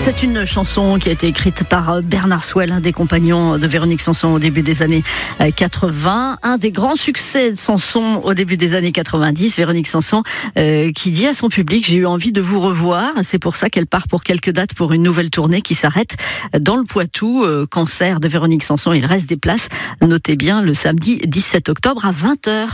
C'est une chanson qui a été écrite par Bernard Swell, un des compagnons de Véronique Sanson au début des années 80. Un des grands succès de Sanson au début des années 90. Véronique Sanson qui dit à son public « J'ai eu envie de vous revoir ». C'est pour ça qu'elle part pour quelques dates pour une nouvelle tournée qui s'arrête dans le Poitou. Concert de Véronique Sanson, il reste des places. Notez bien le samedi 17 octobre à 20h.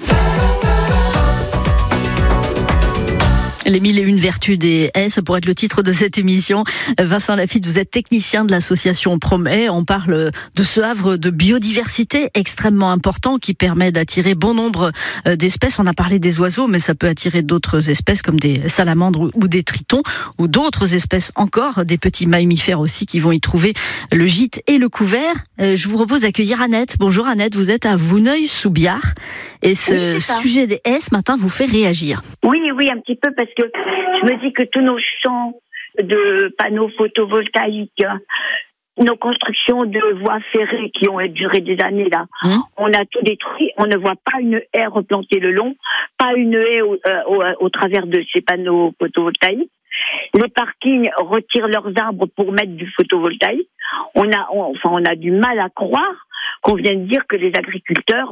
Les 1001 vertus des haies, ça pourrait être le titre de cette émission. Vincent Lafitte, vous êtes technicien de l'association Promet. On parle de ce havre de biodiversité extrêmement important qui permet d'attirer bon nombre d'espèces. On a parlé des oiseaux, mais ça peut attirer d'autres espèces comme des salamandres ou des tritons ou d'autres espèces encore, des petits mammifères aussi qui vont y trouver le gîte et le couvert. Je vous propose d'accueillir Annette. Bonjour Annette, vous êtes à Vouneuil-sous-Biard et ce sujet des haies ce matin vous fait réagir. Oui, un petit peu parce que je me dis que tous nos champs de panneaux photovoltaïques, nos constructions de voies ferrées qui ont duré des années là, on a tout détruit. On ne voit pas une haie replantée le long, pas une haie au travers de ces panneaux photovoltaïques. Les parkings retirent leurs arbres pour mettre du photovoltaïque. On a du mal à croire qu'on vient de dire que les agriculteurs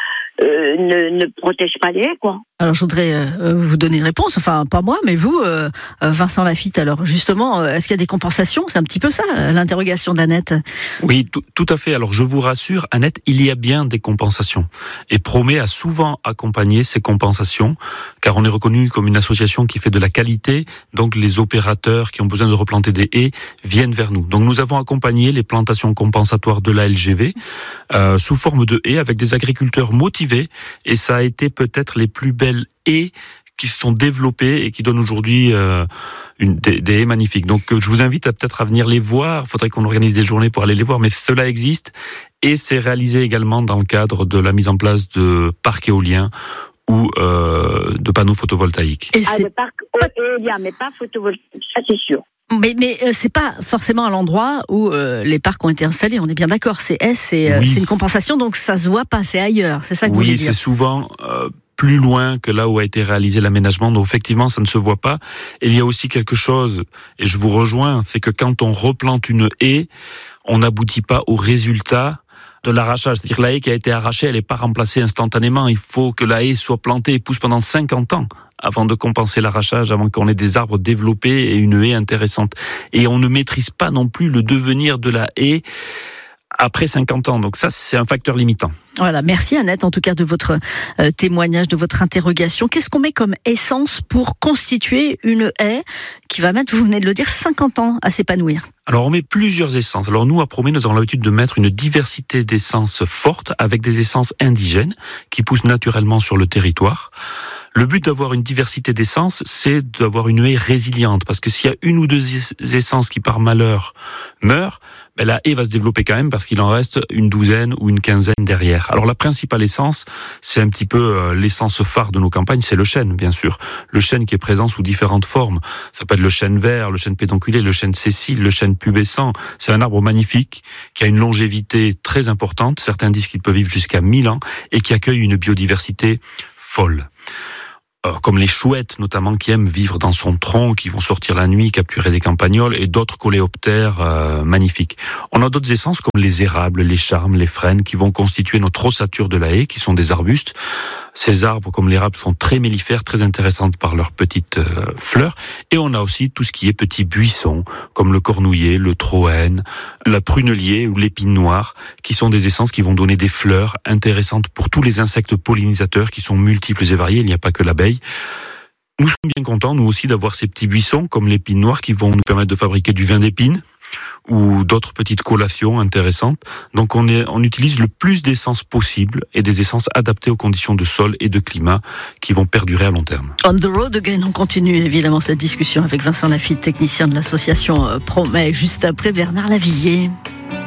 ne protègent pas les haies, quoi. Alors je voudrais vous donner une réponse, enfin pas moi, mais vous, Vincent Lafitte. Alors justement, est-ce qu'il y a des compensations ? C'est un petit peu ça, l'interrogation d'Annette. Oui, tout à fait. Alors je vous rassure, Annette, il y a bien des compensations. Et Promet a souvent accompagné ces compensations, car on est reconnu comme une association qui fait de la qualité, donc les opérateurs qui ont besoin de replanter des haies viennent vers nous. Donc nous avons accompagné les plantations compensatoires de la LGV sous forme de haies avec des agriculteurs motivés, et ça a été peut-être les plus belles haies qui se sont développées et qui donnent aujourd'hui des haies magnifiques. Donc je vous invite peut-être à venir les voir. Il faudrait qu'on organise des journées pour aller les voir, mais cela existe et c'est réalisé également dans le cadre de la mise en place de parcs éoliens ou de panneaux photovoltaïques. Et le parc éolien, mais pas photovoltaïque, ça c'est sûr. Mais c'est pas forcément à l'endroit où les parcs ont été installés, on est bien d'accord. C'est une compensation, donc ça se voit pas, c'est ailleurs. C'est ça que vous voulez dire. Oui, c'est souvent plus loin que là où a été réalisé l'aménagement. Donc effectivement, ça ne se voit pas. Et il y a aussi quelque chose, et je vous rejoins, c'est que quand on replante une haie, on n'aboutit pas au résultat de l'arrachage. C'est-à-dire que la haie qui a été arrachée, elle n'est pas remplacée instantanément. Il faut que la haie soit plantée et pousse pendant 50 ans avant de compenser l'arrachage, avant qu'on ait des arbres développés et une haie intéressante. Et on ne maîtrise pas non plus le devenir de la haie après 50 ans. Donc ça, c'est un facteur limitant. Voilà, merci Annette, en tout cas de votre témoignage, de votre interrogation. Qu'est-ce qu'on met comme essence pour constituer une haie qui va mettre, vous venez de le dire, 50 ans à s'épanouir ? Alors on met plusieurs essences. Alors nous, à Promet, nous avons l'habitude de mettre une diversité d'essences fortes avec des essences indigènes qui poussent naturellement sur le territoire. Le but d'avoir une diversité d'essences, c'est d'avoir une haie résiliente. Parce que s'il y a une ou deux essences qui, par malheur, meurent, la haie va se développer quand même parce qu'il en reste une douzaine ou une quinzaine derrière. Alors la principale essence, c'est un petit peu l'essence phare de nos campagnes, c'est le chêne, bien sûr. Le chêne qui est présent sous différentes formes. Ça peut être le chêne vert, le chêne pédonculé, le chêne sessile, le chêne pubescent. C'est un arbre magnifique qui a une longévité très importante. Certains disent qu'il peut vivre jusqu'à 1000 ans et qui accueille une biodiversité folle. Comme les chouettes notamment qui aiment vivre dans son tronc, qui vont sortir la nuit, capturer des campagnols et d'autres coléoptères magnifiques. On a d'autres essences comme les érables, les charmes, les frênes qui vont constituer notre ossature de la haie, qui sont des arbustes. Ces arbres comme l'érable sont très mellifères, très intéressantes par leurs petites fleurs. Et on a aussi tout ce qui est petits buissons comme le cornouiller, le troène, la prunelier ou l'épine noire qui sont des essences qui vont donner des fleurs intéressantes pour tous les insectes pollinisateurs qui sont multiples et variés. Il n'y a pas que l'abeille. Nous sommes bien contents, nous aussi, d'avoir ces petits buissons comme l'épine noire qui vont nous permettre de fabriquer du vin d'épine ou d'autres petites collations intéressantes. Donc on utilise le plus d'essences possible et des essences adaptées aux conditions de sol et de climat qui vont perdurer à long terme. On the road again, on continue évidemment cette discussion avec Vincent Lafitte, technicien de l'association Promet, juste après Bernard Lavillier.